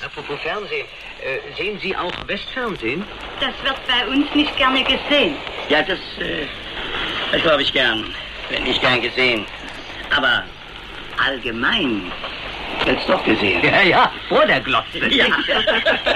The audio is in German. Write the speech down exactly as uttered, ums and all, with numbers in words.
apropos Fernsehen. Äh, sehen Sie auch Westfernsehen? Das wird bei uns nicht gerne gesehen. Ja, das, äh, das glaube ich gern. Wird nicht gern gesehen. Aber allgemein wird's doch gesehen. Ja, ja, vor der Glotze. Ja.